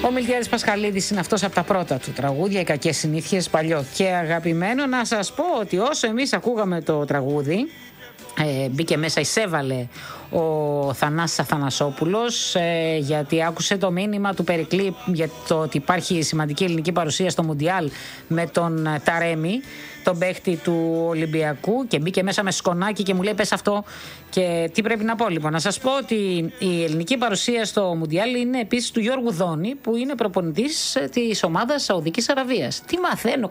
Ο Μιλτιάδης Πασχαλίδης είναι αυτός από τα πρώτα του τραγούδια, οι κακές συνήθειες, παλιό και αγαπημένο. Να σας πω ότι όσο εμείς ακούγαμε το τραγούδι, μπήκε μέσα, εισέβαλε ο Θανάσης Αθανασόπουλος, γιατί άκουσε το μήνυμα του Περικλή για το ότι υπάρχει σημαντική ελληνική παρουσία στο Μουντιάλ με τον Ταρέμι, τον παίχτη του Ολυμπιακού, και μπήκε μέσα με σκονάκι και μου λέει πες αυτό. Και τι πρέπει να πω λοιπόν? Να σας πω ότι η ελληνική παρουσία στο Μουντιάλ είναι επίσης του Γιώργου Δόνη, που είναι προπονητής της ομάδας Σαουδικής Αραβίας. Τι μαθαίνω?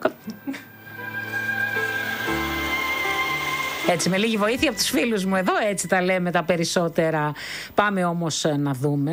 Έτσι, με λίγη βοήθεια από τους φίλους μου εδώ, έτσι τα λέμε τα περισσότερα. Πάμε όμως να δούμε,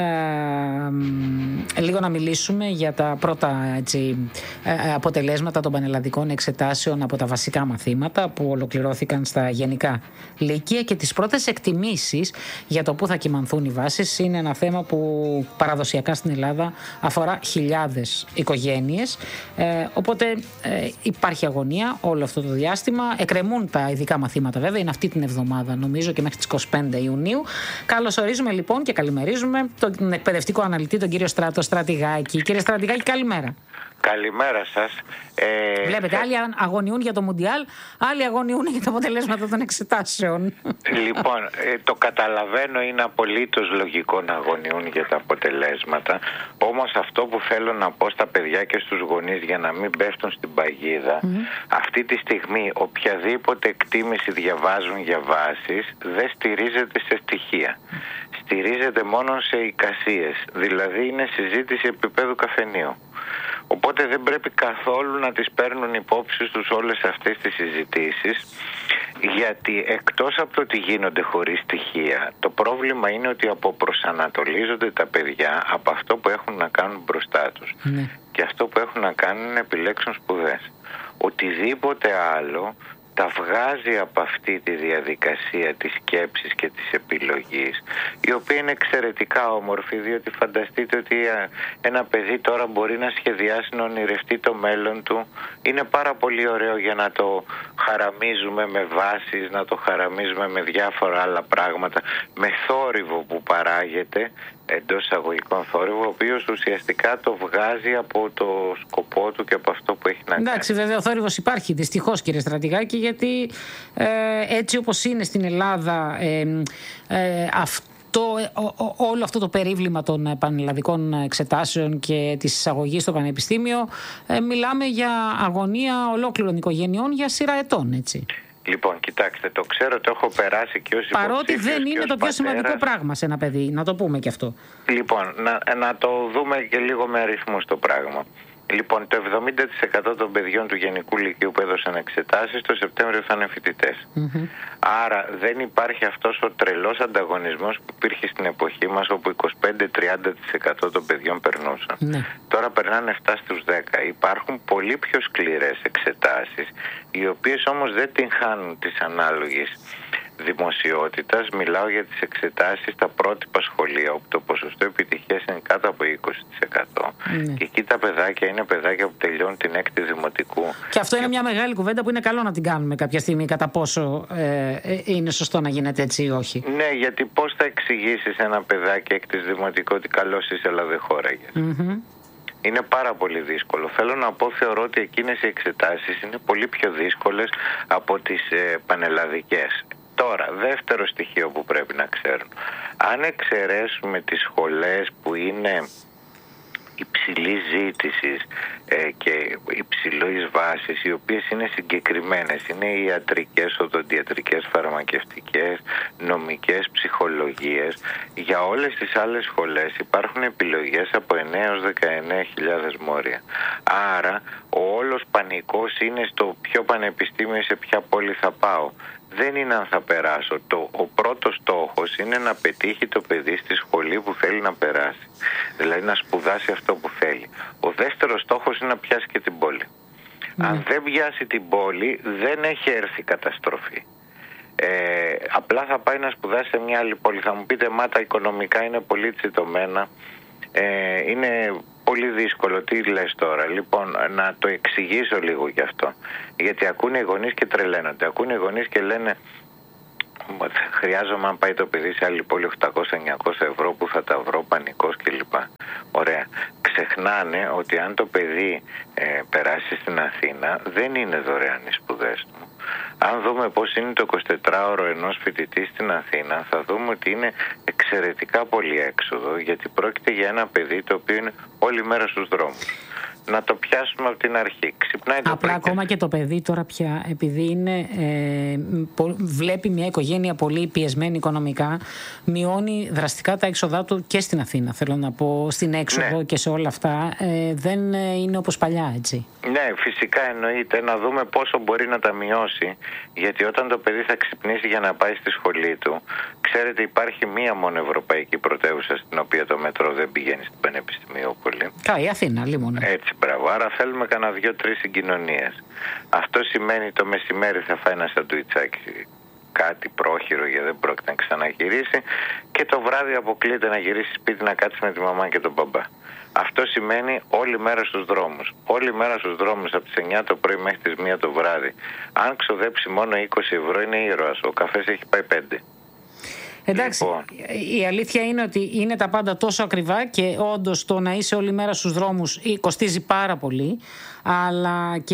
λίγο να μιλήσουμε για τα πρώτα αποτελέσματα των πανελλαδικών εξετάσεων από τα βασικά μαθήματα που ολοκληρώθηκαν στα γενικά λύκεια, και τις πρώτες εκτιμήσεις για το πού θα κυμανθούν οι βάσεις. Είναι ένα θέμα που παραδοσιακά στην Ελλάδα αφορά χιλιάδες οικογένειες, οπότε υπάρχει αγωνία όλο αυτό το διάστημα. Εκκρεμούν τα ειδικά μαθήματα, βέβαια, είναι αυτή την εβδομάδα νομίζω και μέχρι τις 25 Ιουνίου. Καλωσορίζουμε λοιπόν και καλημερίζουμε τον εκπαιδευτικό αναλυτή, τον κύριο Στράτο Στρατηγάκη. Κύριε Στρατηγάκη, καλημέρα. Καλημέρα σας. Βλέπετε, άλλοι αγωνιούν για το Μουντιάλ, άλλοι αγωνιούν για τα αποτελέσματα των εξετάσεων. Λοιπόν, το καταλαβαίνω, είναι απολύτως λογικό να αγωνιούν για τα αποτελέσματα. Όμως αυτό που θέλω να πω στα παιδιά και στους γονείς, για να μην πέφτουν στην παγίδα, αυτή τη στιγμή οποιαδήποτε εκτίμηση διαβάζουν για βάσεις δεν στηρίζεται σε στοιχεία. Στηρίζεται μόνο σε εικασίες, δηλαδή είναι συζήτηση επίπεδου καφενείου. Οπότε δεν πρέπει καθόλου να τις παίρνουν υπόψη τους όλες αυτές τις συζητήσεις, γιατί εκτός από το ότι γίνονται χωρίς στοιχεία, το πρόβλημα είναι ότι αποπροσανατολίζονται τα παιδιά από αυτό που έχουν να κάνουν μπροστά τους. Και αυτό που έχουν να κάνουν είναι επιλέξουν σπουδές. Οτιδήποτε άλλο τα βγάζει από αυτή τη διαδικασία της σκέψης και της επιλογής, η οποία είναι εξαιρετικά όμορφη, διότι φανταστείτε ότι ένα παιδί τώρα μπορεί να σχεδιάσει, να ονειρευτεί το μέλλον του. Είναι πάρα πολύ ωραίο για να το χαραμίζουμε με βάσεις, να το χαραμίζουμε με διάφορα άλλα πράγματα, με θόρυβο που παράγεται, εντός εισαγωγικών θόρυβο, ο οποίος ουσιαστικά το βγάζει από το σκοπό του και από αυτό που έχει να κάνει. Εντάξει, βέβαια ο θόρυβος υπάρχει δυστυχώς, κύριε Στρατηγάκη, γιατί έτσι όπως είναι στην Ελλάδα όλο αυτό το περίβλημα των πανελλαδικών εξετάσεων και της εισαγωγής στο πανεπιστήμιο, μιλάμε για αγωνία ολόκληρων οικογενειών για σειρά ετών, έτσι. Λοιπόν, κοιτάξτε, το ξέρω, το έχω περάσει και ως υποψήφιος. Παρότι δεν είναι το πιο σημαντικό πράγμα σε ένα παιδί, να το πούμε και αυτό. Λοιπόν, να το δούμε και λίγο με αριθμούς το πράγμα. Λοιπόν, το 70% των παιδιών του Γενικού Λυκείου που έδωσαν εξετάσεις το Σεπτέμβριο θα είναι φοιτητές. Άρα δεν υπάρχει αυτός ο τρελός ανταγωνισμός που υπήρχε στην εποχή μας, όπου 25-30% των παιδιών περνούσαν. Τώρα περνάνε 7 στους 10. Υπάρχουν πολύ πιο σκληρές εξετάσεις, οι οποίες όμως δεν την χάνουν της ανάλογης δημοσιότητας. Μιλάω για τις εξετάσεις στα πρότυπα σχολεία, όπου το ποσοστό επιτυχίας είναι κάτω από 20%. Και εκεί τα παιδάκια είναι παιδάκια που τελειώνουν την 6η δημοτικού. Και αυτό είναι μια μεγάλη κουβέντα που είναι καλό να την κάνουμε κάποια στιγμή, κατά πόσο είναι σωστό να γίνεται έτσι ή όχι. Ναι, γιατί πώς θα εξηγήσεις ένα παιδάκι 6η δημοτικού ότι καλώς είσαι αλλά δεν χώραγες? Είναι πάρα πολύ δύσκολο. Θέλω να πω, θεωρώ ότι εκείνες οι εξετάσεις είναι πολύ πιο δύσκολες από τις πανελλαδικές. Τώρα, δεύτερο στοιχείο που πρέπει να ξέρουν. Αν εξαιρέσουμε τις σχολές που είναι υψηλής ζήτησης και υψηλής βάσης, οι οποίες είναι συγκεκριμένες, είναι οι ιατρικές, οδοντιατρικές, φαρμακευτικές, νομικές, ψυχολογίες, για όλες τις άλλες σχολές υπάρχουν επιλογές από 9 έως 19.000 μόρια. Άρα ο όλος πανικός είναι στο ποιο πανεπιστήμιο, σε ποια πόλη θα πάω. Δεν είναι αν θα περάσω. Ο πρώτος στόχος είναι να πετύχει το παιδί στη σχολή που θέλει να περάσει. Δηλαδή να σπουδάσει αυτό που θέλει. Ο δεύτερος στόχος είναι να πιάσει και την πόλη. Αν δεν πιάσει την πόλη, δεν έχει έρθει καταστροφή. Απλά θα πάει να σπουδάσει σε μια άλλη πόλη. Θα μου πείτε, μα τα οικονομικά είναι πολύ τσιτωμένα. Είναι πολύ δύσκολο. Τι λες τώρα? Λοιπόν, να το εξηγήσω λίγο γι' αυτό. Γιατί ακούνε οι γονείς και τρελαίνονται. Ακούνε οι γονείς και λένε, χρειάζομαι αν πάει το παιδί σε άλλη πόλη 800-900 ευρώ, που θα τα βρω, πανικός κλπ. Ωραία. ξεχνάνε ότι αν το παιδί περάσει στην Αθήνα, δεν είναι δωρεάν οι σπουδές του. Αν δούμε πώς είναι το 24ωρο ενός φοιτητή στην Αθήνα, θα δούμε ότι είναι εξαιρετικά πολύ έξοδο, γιατί πρόκειται για ένα παιδί το οποίο είναι όλη μέρα στους δρόμους. Να το πιάσουμε από την αρχή. Ξυπνάει το απλά ακόμα και το παιδί τώρα πια, επειδή είναι, βλέπει μια οικογένεια πολύ πιεσμένη οικονομικά, μειώνει δραστικά τα έξοδά του και στην Αθήνα, θέλω να πω, στην έξοδο και σε όλα αυτά. Δεν είναι όπως παλιά, έτσι. Ναι, φυσικά εννοείται. Να δούμε πόσο μπορεί να τα μειώσει, γιατί όταν το παιδί θα ξυπνήσει για να πάει στη σχολή του, ξέρετε, υπάρχει μία μόνο ευρωπαϊκή πρωτεύουσα στην οποία το μετρό δεν πηγαίνει στην Πανεπιστημιούπολη. Η Αθήνα, λίμωνα. Έτσι, μπράβο. Άρα θέλουμε κανένα 2-3 συγκοινωνίες. Αυτό σημαίνει το μεσημέρι θα φάει ένα σαντουιτσάκι, κάτι πρόχειρο, γιατί δεν πρόκειται να ξαναγυρίσει, και το βράδυ αποκλείεται να γυρίσει σπίτι να κάτσει με τη μαμά και τον μπαμπά. Αυτό σημαίνει όλη μέρα στους δρόμους. Όλη μέρα στους δρόμους από τις 9 το πρωί μέχρι τις 1 το βράδυ. Αν ξοδέψει μόνο 20 ευρώ είναι ήρωας. Ο καφές έχει πάει 5. Εντάξει, η αλήθεια είναι ότι είναι τα πάντα τόσο ακριβά και όντως το να είσαι όλη μέρα στους δρόμους κοστίζει πάρα πολύ, αλλά και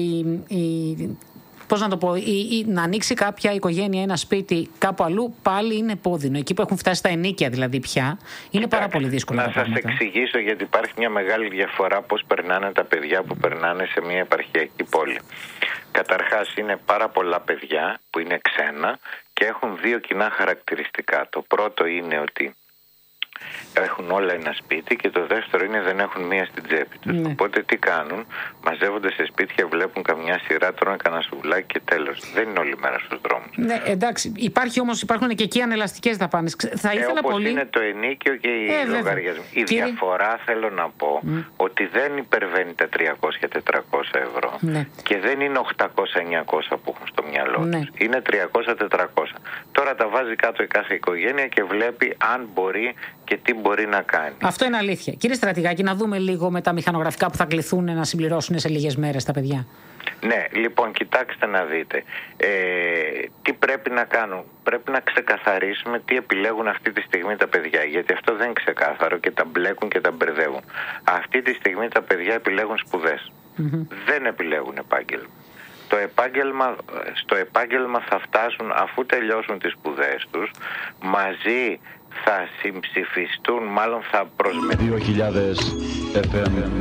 πώς να το πω, να ανοίξει κάποια οικογένεια ένα σπίτι κάπου αλλού πάλι είναι πόδινο. Εκεί που έχουν φτάσει στα ενοίκια δηλαδή πια, είναι πάρα πολύ δύσκολο. Να σας εξηγήσω, γιατί υπάρχει μια μεγάλη διαφορά πώς περνάνε τα παιδιά που περνάνε σε μια επαρχιακή πόλη. Καταρχάς είναι πάρα πολλά παιδιά που είναι ξένα και έχουν δύο κοινά χαρακτηριστικά. Το πρώτο είναι ότι έχουν όλα ένα σπίτι και το δεύτερο είναι δεν έχουν μία στην τσέπη τους. Ναι. Οπότε τι κάνουν, μαζεύονται σε σπίτια, βλέπουν καμιά σειρά, τρώνε κανένα σουβλάκι και τέλος. Δεν είναι όλη μέρα στους δρόμους. Ναι, εντάξει. Υπάρχουν και εκεί ανελαστικές δαπάνες. Θα ήθελα όπως πολύ... είναι το ενίκιο και οι λογαριασμοί. Η διαφορά, θέλω να πω, ότι δεν υπερβαίνει τα 300-400 ευρώ και δεν είναι 800-900 που έχουν στο μυαλό τους. Είναι 300-400. Τώρα τα βάζει κάτω η κάθε οικογένεια και βλέπει αν μπορεί και τι μπορεί να κάνει. Αυτό είναι αλήθεια. Κύριε Στρατηγάκη, να δούμε λίγο με τα μηχανογραφικά που θα κληθούν να συμπληρώσουν σε λίγες μέρες τα παιδιά. Ναι, λοιπόν, κοιτάξτε να δείτε. Τι πρέπει να κάνουν. Πρέπει να ξεκαθαρίσουμε τι επιλέγουν αυτή τη στιγμή τα παιδιά. Γιατί αυτό δεν είναι ξεκάθαρο και τα μπλέκουν και τα μπερδεύουν. Αυτή τη στιγμή τα παιδιά επιλέγουν σπουδές. Δεν επιλέγουν επάγγελμα. Στο επάγγελμα θα φτάσουν αφού τελειώσουν τις σπουδές τους, μαζί θα συμψηφιστούν, μάλλον θα προσμετρήσουν. 2000 FM.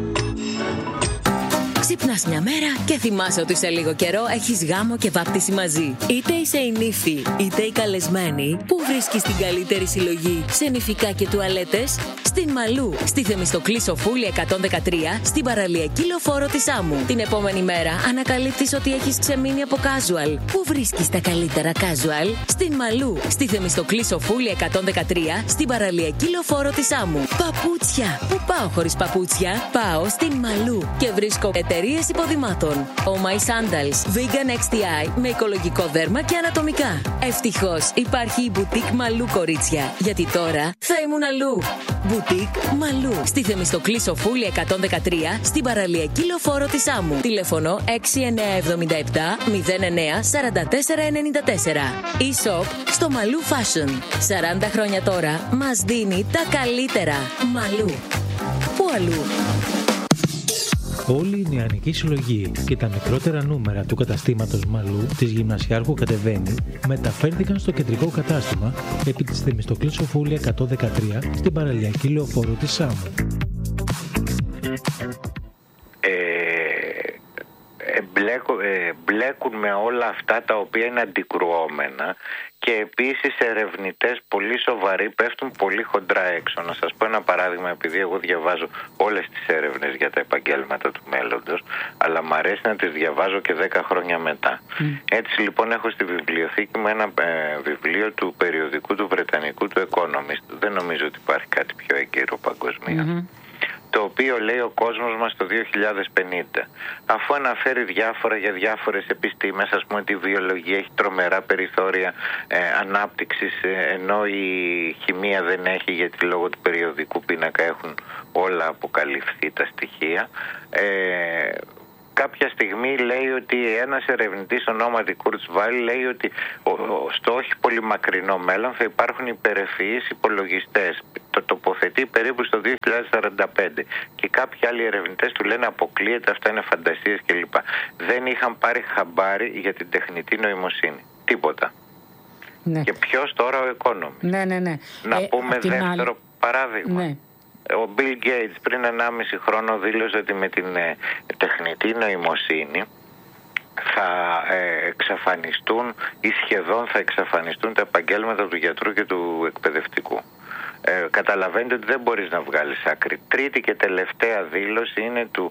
Ξυπνάς μια μέρα και θυμάσαι ότι σε λίγο καιρό έχεις γάμο και βάπτιση μαζί. Είτε είσαι η νύφη, είτε η καλεσμένη, που βρίσκεις την καλύτερη συλλογή σε νηφικά και τουαλέτες? Στην Μαλού, στη Θεμιστοκλή Σοφούλη 113, στην παραλιακή λεωφόρο της Άμμου. Την επόμενη μέρα ανακαλύπτεις ότι έχεις ξεμείνει από casual. Πού βρίσκεις τα καλύτερα casual? Στην Μαλού, στη Θεμιστοκλή Σοφούλη 113, στην παραλιακή λεωφόρο της Άμμου. Παπούτσια! Πού πάω χωρίς παπούτσια? Πάω στην Μαλού και βρίσκω εταιρείες υποδημάτων. Oh My Sandals, Vegan XTI με οικολογικό δέρμα και ανατομικά. Ευτυχώς υπάρχει η Boutique Μαλού, κορίτσια, γιατί τώρα θα ήμουν αλλού. Boutique Μαλού, στη Θεμιστοκλή Σοφούλη 113, στην παραλιακή λεωφόρο της Άμμου. Τηλέφωνο 6977 09 4494. E-shop στο Μαλού Fashion. 40 χρόνια τώρα μας δίνει τα καλύτερα. Μαλού. Πού αλλού? Όλη η νεανική συλλογή και τα μικρότερα νούμερα του καταστήματος Μαλού της Γυμνασιάρχου Κατεβαίνει μεταφέρθηκαν στο κεντρικό κατάστημα επί της Θεμιστοκλής Σοφούλη 113 στην παραλιακή λεωφόρο της Σάμου. Μπλέκουν με όλα αυτά τα οποία είναι αντικρουόμενα και επίσης ερευνητές πολύ σοβαροί πέφτουν πολύ χοντρά έξω. Να σας πω ένα παράδειγμα, επειδή εγώ διαβάζω όλες τις έρευνες για τα επαγγέλματα του μέλλοντος, αλλά μου αρέσει να τις διαβάζω και 10 χρόνια μετά. Έτσι λοιπόν έχω στη βιβλιοθήκη μου ένα βιβλίο του περιοδικού του Βρετανικού, του Economist. Δεν νομίζω ότι υπάρχει κάτι πιο έγκυρο παγκοσμίως. Το οποίο λέει ο κόσμος μας το 2050. Αφού αναφέρει διάφορα για διάφορες επιστήμες, ας πούμε ότι η βιολογία έχει τρομερά περιθώρια ανάπτυξης, ενώ η χημεία δεν έχει, γιατί λόγω του περιοδικού πίνακα έχουν όλα αποκαλυφθεί τα στοιχεία. κάποια στιγμή λέει ότι ένας ερευνητής ονόματι Kurzweil λέει ότι στο όχι πολύ μακρινό μέλλον θα υπάρχουν υπερευφυείς υπολογιστές. Το τοποθετεί περίπου στο 2045 και κάποιοι άλλοι ερευνητές του λένε αποκλείεται, αυτά είναι φαντασίες κλπ. Δεν είχαν πάρει χαμπάρι για την τεχνητή νοημοσύνη. Τίποτα. Ναι. Και ποιος τώρα? ο Economist. Ναι. Να πούμε δεύτερο παράδειγμα. Ναι. Ο Bill Gates πριν 1,5 χρόνο δήλωσε ότι με την τεχνητή νοημοσύνη θα εξαφανιστούν ή σχεδόν θα εξαφανιστούν τα επαγγέλματα του γιατρού και του εκπαιδευτικού. Καταλαβαίνετε ότι δεν μπορείς να βγάλεις άκρη. Τρίτη και τελευταία δήλωση είναι του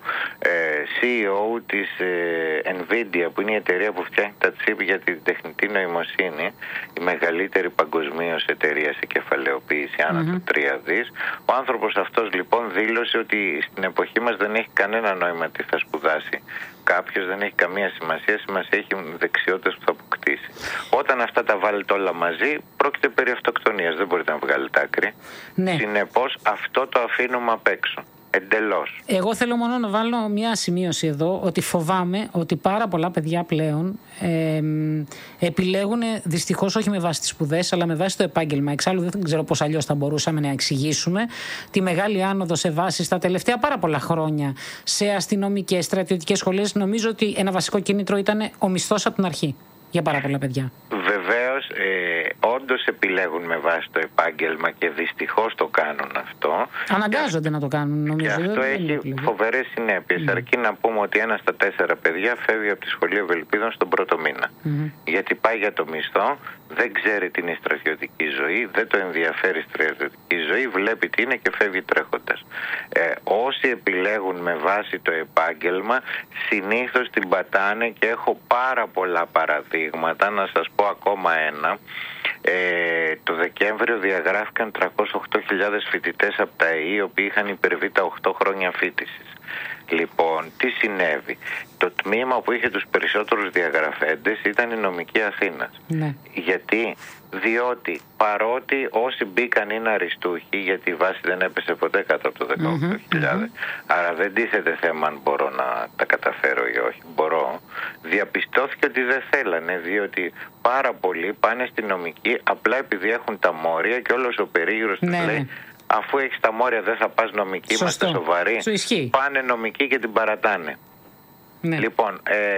CEO της Nvidia, που είναι η εταιρεία που φτιάχνει τα chip για την τεχνητή νοημοσύνη, η μεγαλύτερη παγκοσμίως εταιρεία σε κεφαλαιοποίηση, άνω του 3 δις. Ο άνθρωπος αυτός λοιπόν δήλωσε ότι στην εποχή μας δεν έχει κανένα νόημα τι θα σπουδάσει κάποιος, δεν έχει καμία σημασία, σημασία έχει δεξιότητες που θα αποκτήσει. Όταν αυτά τα βάλετε όλα μαζί, πρόκειται περί αυτοκτονίας, δεν μπορείτε να βγάλετε άκρη. Ναι. Συνεπώς αυτό το αφήνουμε απ' έξω. Εντελώς. Εγώ θέλω μόνο να βάλω μια σημείωση εδώ, ότι φοβάμαι ότι πάρα πολλά παιδιά πλέον επιλέγουν δυστυχώς όχι με βάση τις σπουδές, αλλά με βάση το επάγγελμα. Εξάλλου δεν ξέρω πώς αλλιώς θα μπορούσαμε να εξηγήσουμε τη μεγάλη άνοδο σε βάση στα τελευταία πάρα πολλά χρόνια σε αστυνομικές, στρατιωτικές σχολές. Νομίζω ότι ένα βασικό κίνητρο ήταν ο μισθός από την αρχή για πάρα πολλά παιδιά. Βεβαίως, όντως επιλέγουν με βάση το επάγγελμα και δυστυχώς το κάνουν αυτό. Αναγκάζονται να το κάνουν, νομίζω. Και αυτό έχει φοβερές συνέπειες. Αρκεί να πούμε ότι 1 στα 4 παιδιά φεύγει από τη σχολή Ευελπίδων στον πρώτο μήνα. Γιατί πάει για το μισθό, δεν ξέρει τι είναι η στρατιωτική ζωή, δεν το ενδιαφέρει η στρατιωτική ζωή, βλέπει τι είναι και φεύγει τρέχοντας. Όσοι επιλέγουν με βάση το επάγγελμα, συνήθως την πατάνε και έχω πάρα πολλά παραδείγματα. Να σας πω ακόμα ένα. Το Δεκέμβριο διαγράφηκαν 308.000 φοιτητές από τα ΕΗ, οι οποίοι είχαν υπερβεί τα 8 χρόνια φοιτησης. Λοιπόν, τι συνέβη? Το τμήμα που είχε τους περισσότερους διαγραφέντες ήταν η νομική Αθήνας. Ναι. Γιατί? Διότι παρότι όσοι μπήκαν είναι αριστούχοι, γιατί η βάση δεν έπεσε ποτέ κάτω από το 18.000, άρα δεν τίθεται θέμα αν μπορώ να τα καταφέρω ή όχι, μπορώ, διαπιστώθηκε ότι δεν θέλανε, διότι πάρα πολλοί πάνε στη νομική απλά επειδή έχουν τα μόρια και όλος ο περίγυρος τους λέει αφού έχεις τα μόρια δεν θα πας νομική, είμαστε σοβαροί. Πάνε νομική και την παρατάνε. Ναι. Λοιπόν,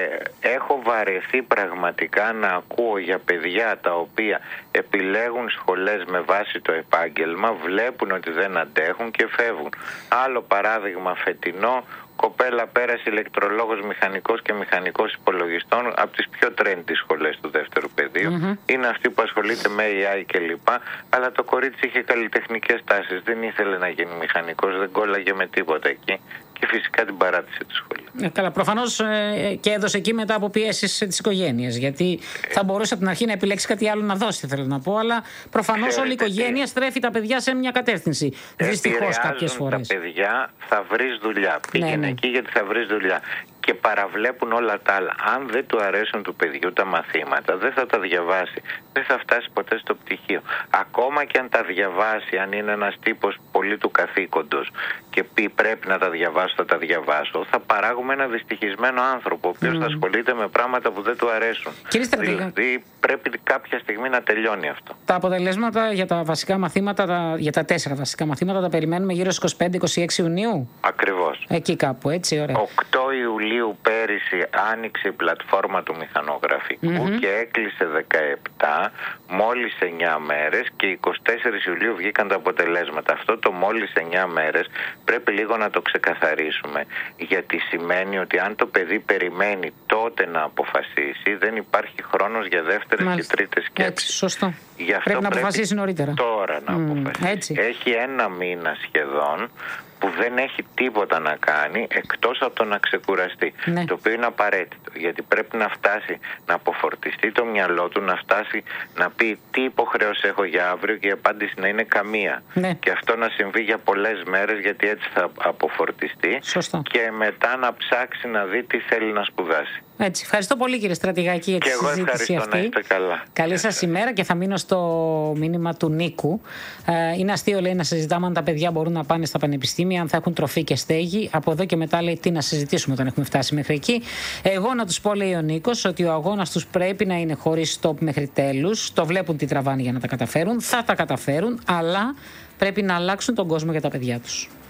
έχω βαρεθεί πραγματικά να ακούω για παιδιά τα οποία επιλέγουν σχολές με βάση το επάγγελμα, βλέπουν ότι δεν αντέχουν και φεύγουν. Άλλο παράδειγμα φετινό, κοπέλα πέρασε ηλεκτρολόγος μηχανικός και μηχανικός υπολογιστών από τις πιο trendy σχολές του δεύτερου πεδίου. Είναι αυτή που ασχολείται με AI κλπ. Αλλά το κορίτσι είχε καλλιτεχνικές τάσεις. Δεν ήθελε να γίνει μηχανικός, δεν κόλλαγε με τίποτα εκεί. Και φυσικά την παράτησε τη σχολή. Καλά, προφανώς και έδωσε εκεί μετά από πιέσεις της οικογένειας. Γιατί θα μπορούσε από την αρχή να επιλέξει κάτι άλλο να δώσει, θέλω να πω. Αλλά προφανώς όλη η οικογένεια στρέφει τα παιδιά σε μια κατεύθυνση. Δυστυχώς κάποιες φορές. Τα παιδιά θα βρεις δουλειά. Πήγαινε εκεί γιατί θα βρεις δουλειά. Και παραβλέπουν όλα τα άλλα. Αν δεν του αρέσουν του παιδιού τα μαθήματα, δεν θα τα διαβάσει. Δεν θα φτάσει ποτέ στο πτυχίο. Ακόμα και αν τα διαβάσει, αν είναι ένας τύπος πολύ του καθήκοντος και πει πρέπει να τα διαβάσω, θα τα διαβάσω, θα παράγουμε ένα δυστυχισμένο άνθρωπο, ο οποίος θα ασχολείται με πράγματα που δεν του αρέσουν. Δηλαδή πρέπει κάποια στιγμή να τελειώνει αυτό. Τα αποτελέσματα για τα βασικά μαθήματα, για τα 4 βασικά μαθήματα, τα περιμένουμε γύρω στις 25-26 Ιουνίου. Ακριβώς. Εκεί κάπου, έτσι, ωραία. 8 Ιουλίου πέρυσι άνοιξε η πλατφόρμα του μηχανογραφικού και έκλεισε 17, μόλις 9 μέρες, και 24 Ιουλίου βγήκαν τα αποτελέσματα. Αυτό το μόλις 9 μέρες πρέπει λίγο να το ξεκαθαρίσουμε, γιατί σημαίνει ότι αν το παιδί περιμένει τότε να αποφασίσει, δεν υπάρχει χρόνος για δεύτερες και τρίτες σκέψεις. Έτσι, σωστό. Γι' αυτό πρέπει να αποφασίσει νωρίτερα. Τώρα να αποφασίσει. Έτσι. Έχει 1 μήνα σχεδόν που δεν έχει τίποτα να κάνει εκτός από το να ξεκουραστεί. Το οποίο είναι απαραίτητο, γιατί πρέπει να φτάσει να αποφορτιστεί το μυαλό του, να φτάσει να πει τι υποχρέωση έχω για αύριο και η απάντηση να είναι καμία. Και αυτό να συμβεί για πολλές μέρες, γιατί έτσι θα αποφορτιστεί. Σωστό. Και μετά να ψάξει να δει τι θέλει να σπουδάσει. Έτσι. Ευχαριστώ πολύ, κύριε Στρατηγάκη, για τη συζήτηση αυτή. Να είστε καλά. Καλή σας ημέρα και θα μείνω στο μήνυμα του Νίκου. Είναι αστείο, λέει, να συζητάμε αν τα παιδιά μπορούν να πάνε στα πανεπιστήμια, αν θα έχουν τροφή και στέγη. Από εδώ και μετά, λέει, τι να συζητήσουμε όταν έχουμε φτάσει μέχρι εκεί. Εγώ να τους πω, λέει ο Νίκος, ότι ο αγώνας τους πρέπει να είναι χωρίς stop μέχρι τέλους. Το βλέπουν τι τραβάνε για να τα καταφέρουν. Θα τα καταφέρουν, αλλά πρέπει να αλλάξουν τον κόσμο για τα παιδιά τους.